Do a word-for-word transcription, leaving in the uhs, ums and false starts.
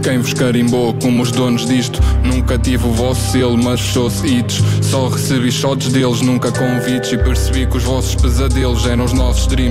Quem vos carimbou como os donos disto? Nunca tive o vosso selo, mas fechou-se hits. Só recebi shots deles, nunca convites. E percebi que os vossos pesadelos eram os nossos dreams.